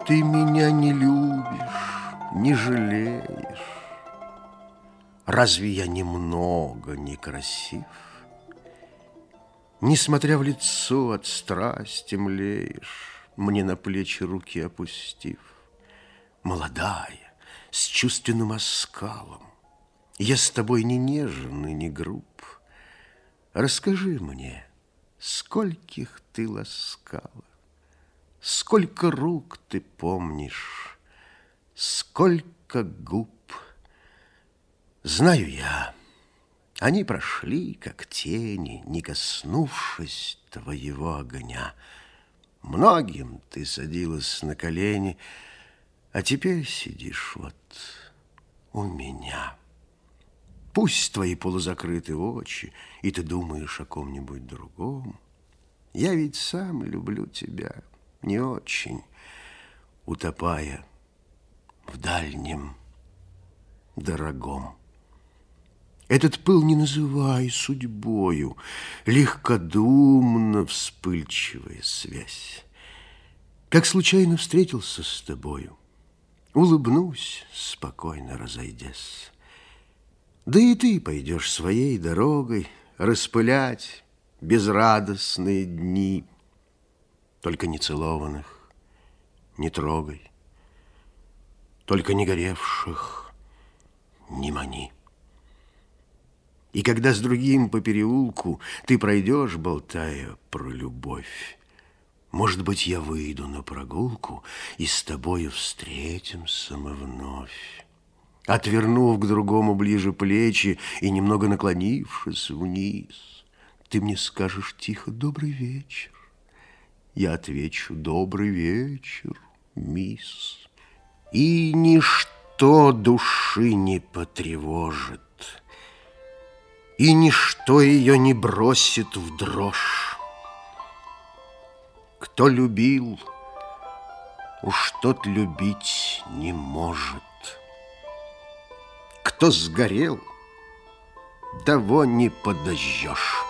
Ты меня не любишь, не жалеешь. Разве я немного некрасив? Несмотря в лицо от страсти млеешь, мне на плечи руки опустив. Молодая, с чувственным оскалом, я с тобой не нежен и не груб. Расскажи мне, скольких ты ласкала, сколько рук ты помнишь, сколько губ. Знаю я, они прошли, как тени, не коснувшись твоего огня. Многим ты садилась на колени, а теперь сидишь вот у меня. Пусть твои полузакрыты очи, и ты думаешь о ком-нибудь другом. Я ведь сам люблю тебя не очень, утопая в дальнем дорогом. Этот пыл не называй судьбою, легкодумно вспыльчивая связь. Как случайно встретился с тобою, улыбнусь, спокойно разойдясь. Да и ты пойдешь своей дорогой распылять безрадостные дни. Только не целованных не трогай, только не горевших не мани. И когда с другим по переулку ты пройдешь, болтая про любовь, может быть, я выйду на прогулку, и с тобою встретимся мы вновь. Отвернув к другому ближе плечи и немного наклонившись вниз, ты мне скажешь тихо: добрый вечер. Я отвечу: добрый вечер, мисс. И ничто души не потревожит, и ничто ее не бросит в дрожь. Кто любил, уж тот любить не может. Кто сгорел, того не подожжешь.